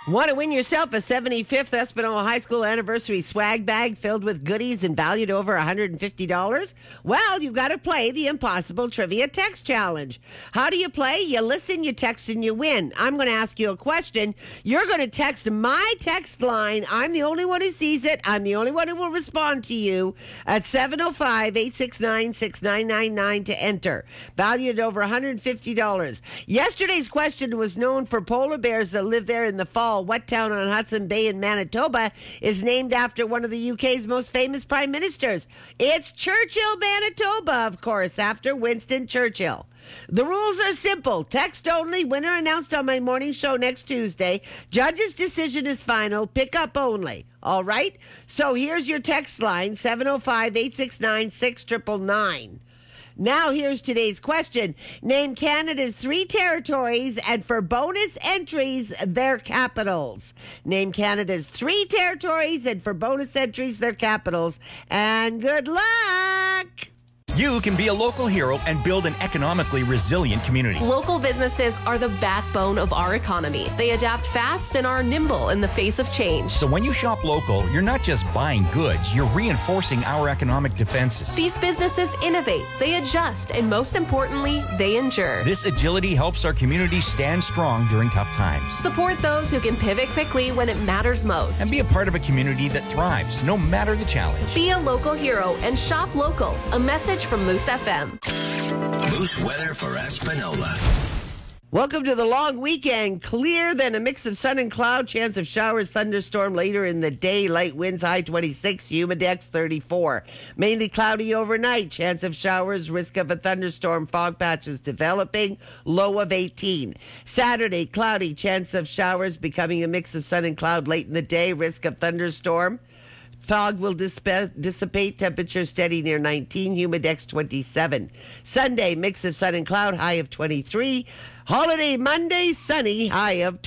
Want to win yourself a 75th Espanola High School anniversary swag bag filled with goodies and valued over $150? Well, you got to play the Impossible Trivia Text Challenge. How do you play? You listen, you text, and you win. I'm going to ask you a question. You're going to text my text line. I'm the only one who sees it. I'm the only one who will respond to you at 705-869-6999 to enter. Valued over $150. Yesterday's question was known for polar bears that live there in the fall. What town on Hudson Bay in Manitoba is named after one of the UK's most famous prime ministers? It's Churchill, Manitoba, of course, after Winston Churchill. The rules are simple. Text only. Winner announced on my morning show next Tuesday. Judge's decision is final. Pick up only. All right? So here's your text line, 705-869-6999. Now, here's today's question. Name Canada's 3 territories, and for bonus entries, their capitals. Name Canada's 3 territories, and for bonus entries, their capitals. And good luck! You can be a local hero and build an economically resilient community. Local businesses are the backbone of our economy. They adapt fast and are nimble in the face of change. So when you shop local, you're not just buying goods, you're reinforcing our economic defenses. These businesses innovate, they adjust, and most importantly, they endure. This agility helps our community stand strong during tough times. Support those who can pivot quickly when it matters most. And be a part of a community that thrives, no matter the challenge. Be a local hero and shop local. A message from Moose FM. Moose weather for Espanola. Welcome to the long weekend. Clear, then a mix of sun and cloud. Chance of showers, thunderstorm later in the day. Light winds, high 26. Humidex 34. Mainly cloudy overnight. Chance of showers, risk of a thunderstorm. Fog patches developing. Low of 18. Saturday, cloudy. Chance of showers becoming a mix of sun and cloud late in the day. Risk of thunderstorm. Fog will dissipate. Temperature steady near 19. Humidex 27. Sunday, mix of sun and cloud. High of 23. Holiday Monday, sunny. High of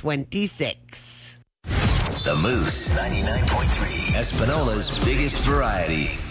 26. The Moose 99.3, Espanola's biggest variety.